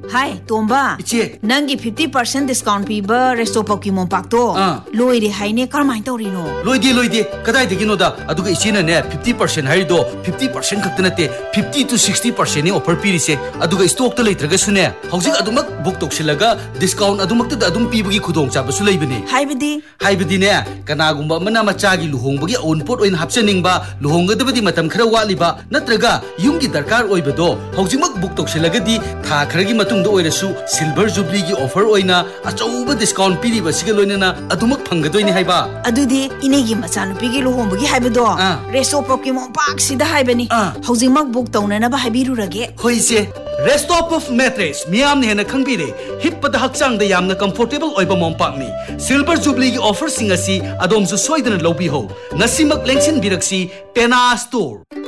Hai, Tomba. Iche. Nangi 50% discount piba resto Pokemon Pakto. Loide haine karmai torino. Loide. Kadai de ginoda. Aduga ichina ne 50% haido 50% kaktanate 50 to 60% ni offer pirise. Aduga stock to later gasune. Haujik adumak book toksilaga discount adumak ta adum pibagi khudong cha basu leibani. Haibidi ne kanagumba mana machagi luhongbagi on pot oin hapchaningba luhongadabadi matam khara waliba natraga yumgi darkar oibado haujimak book toksilagadi tha kharagi matungda oirasu silver jubilee gi offer oina achauba discount piriba siga loinana adumak phangadoini haiba adudi inegi machanupigi luhongbagi haibado resto Pokemon Park sida haibani haujimak book taunana ba haibirurage hoise Rest of mattress miyam ne hena khangbire hippada hakchang da yamna comfortable oiba mompang ni silver jubilee gi offer singasi adom su soidana lobi ho nasimak lengsin biraksi Pena Store